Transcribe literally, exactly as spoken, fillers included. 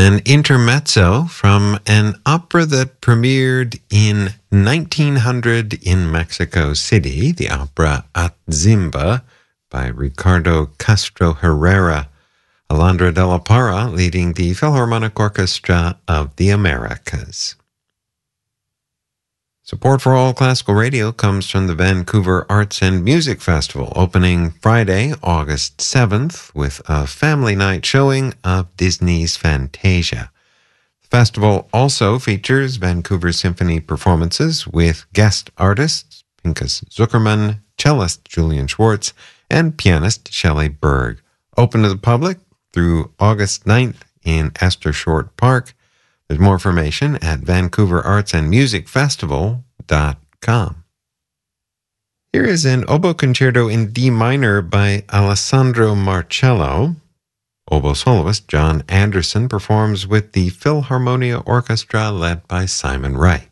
An intermezzo from an opera that premiered in nineteen hundred in Mexico City, the opera Atzimba by Ricardo Castro Herrera. Alondra de la Parra leading the Philharmonic Orchestra of the Americas. Support for All Classical Radio comes from the Vancouver Arts and Music Festival, opening Friday, August seventh, with a family night showing of Disney's Fantasia. The festival also features Vancouver Symphony performances with guest artists Pinchas Zuckerman, cellist Julian Schwartz, and pianist Shelley Berg. Open to the public through August ninth in Esther Short Park. There's more information at vancouver arts and music festival dot com. Here is an oboe concerto in D minor by Alessandro Marcello. Oboe soloist John Anderson performs with the Philharmonia Orchestra led by Simon Wright.